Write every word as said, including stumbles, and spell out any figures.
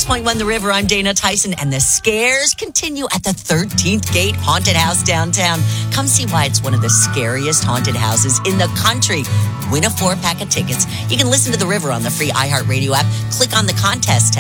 six point one The River. I'm Dana Tyson, and the scares continue at the thirteenth Gate Haunted House downtown. Come see why it's one of the scariest haunted houses in the country. Win a four-pack of tickets. You can listen to The River on the free iHeartRadio app. Click on the contest tab.